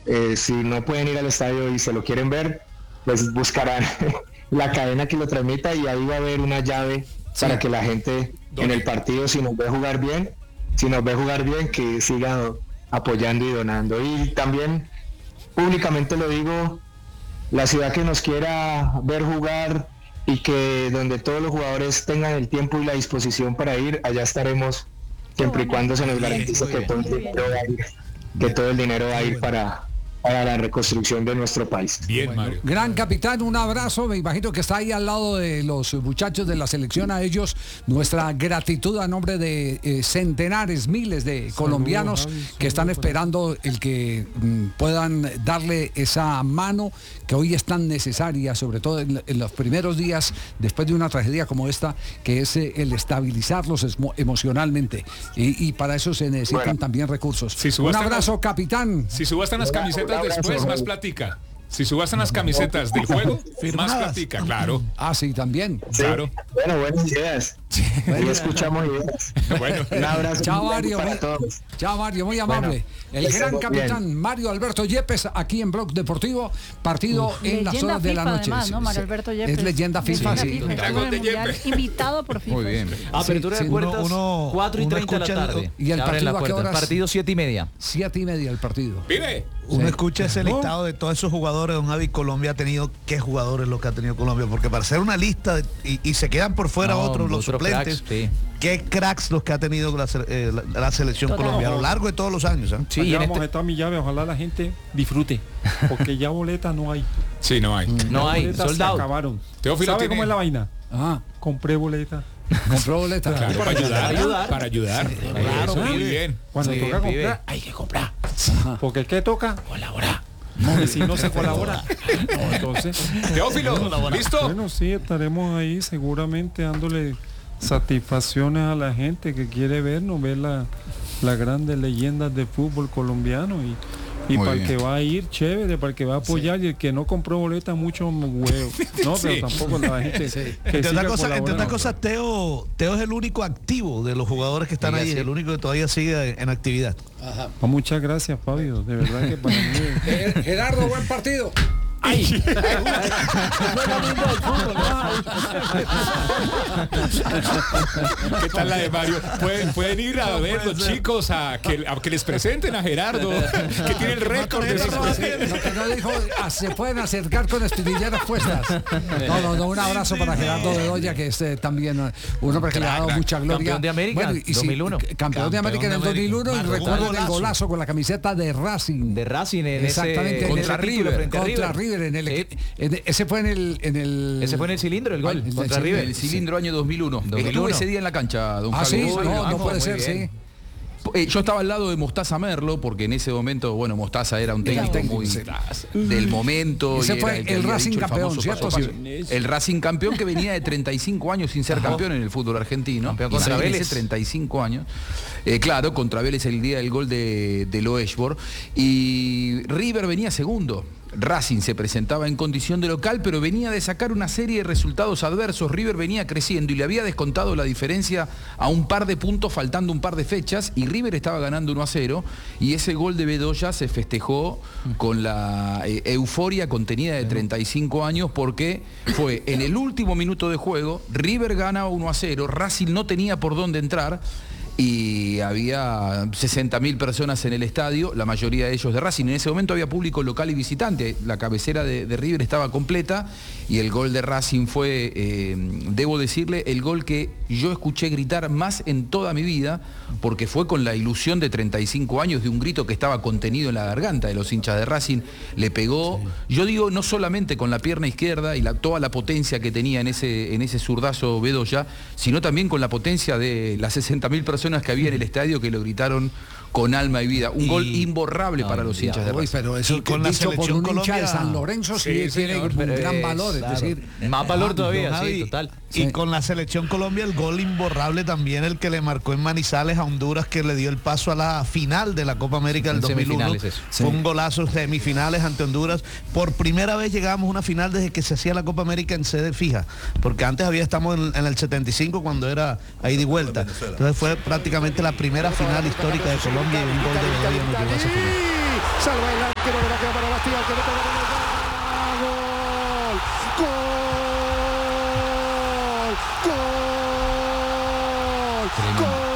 Si no pueden ir al estadio y se lo quieren ver, pues buscarán la cadena que lo transmita y ahí va a haber una llave para que la gente en el partido, si nos ve jugar bien, que siga apoyando y donando. Y también públicamente lo digo, la ciudad que nos quiera ver jugar y que donde todos los jugadores tengan el tiempo y la disposición para ir, allá estaremos, siempre y cuando se nos garantice que todo el dinero va a ir para la reconstrucción de nuestro país. Bien, Mario. Gran capitán, un abrazo. Me imagino que está ahí al lado de los muchachos de la selección. A ellos nuestra gratitud a nombre de centenares, miles de colombianos que están esperando el que puedan darle esa mano que hoy es tan necesaria, sobre todo en los primeros días después de una tragedia como esta, que es el estabilizarlos emocionalmente. Y para eso se necesitan también recursos. Un abrazo, capitán. Si subastan las camisetas después, más platica. Si subastan las camisetas del juego, más platica, claro. Ah, sí, también. Sí. Claro. Bueno, buenas ideas. Ahí escuchamos ideas. Bueno, un abrazo. Chao, Mario. Chao, Mario, muy amable. El gran capitán bien. Mario Alberto Yepes, aquí en Blog Deportivo, partido en las horas de la noche. Además, ¿no? Mario Alberto Yepes. Es leyenda FIFA, sí. Invitado por FIFA. Muy bien. Apertura de puertas 4:30 de la tarde. ¿Y el partido a qué horas? El partido 7:30. 7:30 el partido. ¡Vive! Uno escucha ese listado de todos esos jugadores, don Javi. Colombia ha tenido, ¿qué jugadores los que ha tenido Colombia? Porque para hacer una lista y se quedan por fuera otros, los suplentes, cracks, sí. Qué cracks los que ha tenido la selección colombiana a lo largo de todos los años. ¿Eh? Sí, vamos a estar mi llave, ojalá la gente disfrute, porque ya boletas no hay. Sí, no hay. No hay, soldados. Acabaron. ¿Sabe cómo es la vaina? Compré boletas. Compró boletas. Claro, para ayudar. Sí, claro, muy bien. Cuando toca comprar, hay que comprar. Porque el que toca, colaborar. No, si no se colabora. No, entonces. Teófilo, ¿listo? Bueno, sí, estaremos ahí seguramente dándole satisfacciones a la gente que quiere vernos, ver las grandes leyendas de fútbol colombiano y para el que va a ir, chévere, para el que va a apoyar, y el que no compró boleta, mucho huevo. No, pero tampoco la gente. Entre otras cosas, Teo es el único activo de los jugadores que están ahí, el único que todavía sigue en actividad. Ajá. Pues muchas gracias, Fabio, de verdad que para mí. Gerardo, buen partido. ¡Ay! ¿Qué tal la de Mario? Pueden ir a ver los chicos a que les presenten a Gerardo, que tiene el récord de Lo que no dijo, se pueden acercar con espinilleras puestas. No, un abrazo para Gerardo Bedoya, que es también un hombre que le ha dado mucha gloria. Campeón de América, 2001. Campeón de América en el 2001, y recuerdo el golazo con la camiseta de Racing. De Racing, exactamente, contra River. Contra River. Ese fue en el cilindro, el gol contra River. El cilindro año 2001. Estuve ese día en la cancha, don Javi. Sí, no puede ser, sí. Yo estaba al lado de Mostaza Merlo, porque en ese momento, bueno, Mostaza era un técnico muy del momento. Ese fue el Racing campeón, ¿cierto? El Racing campeón, que venía de 35 años sin ser campeón en el fútbol argentino. Contra Vélez. 35 años. Claro, contra Vélez el día del gol de Loeshbor. Y River venía segundo. Racing se presentaba en condición de local, pero venía de sacar una serie de resultados adversos. River venía creciendo y le había descontado la diferencia a un par de puntos faltando un par de fechas, y River estaba ganando 1-0, y ese gol de Bedoya se festejó con la euforia contenida de 35 años, porque fue en el último minuto de juego. River gana 1-0, Racing no tenía por dónde entrar, y había 60.000 personas en el estadio, la mayoría de ellos de Racing. En ese momento había público local y visitante, la cabecera de River estaba completa, y el gol de Racing fue, debo decirle, el gol que yo escuché gritar más en toda mi vida, porque fue con la ilusión de 35 años, de un grito que estaba contenido en la garganta de los hinchas de Racing. Le pegó, yo digo, no solamente con la pierna izquierda y toda la potencia que tenía en ese zurdazo Bedoya, sino también con la potencia de las 60.000 personas que había en el estadio, que lo gritaron con alma y vida. Un gol imborrable para los hinchas de Racing. Pero eso, con la selección por un hincha de San Lorenzo, sí tiene un gran valor. Claro. Es decir, más valor todavía, sí, total. Y con la selección Colombia, el gol imborrable también, el que le marcó en Manizales a Honduras, que le dio el paso a la final de la Copa América del 2001. Fue un golazo, semifinales ante Honduras. Por primera vez llegamos a una final desde que se hacía la Copa América en sede fija, porque antes estamos en el 75, cuando era a ida y vuelta. Entonces fue prácticamente la primera final histórica de Colombia, y un gol de Bedoya nos llevó a esa final. Salva el arquero de la que para Bastián, que mete gol. ¡Gol! ¡Gol! ¡Gol!